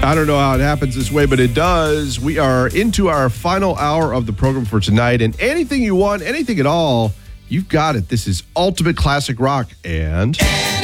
I don't know how it happens this way, but it does. We are into our final hour of the program for tonight, and anything you want, anything at all, you've got it. This is Ultimate Classic Rock, and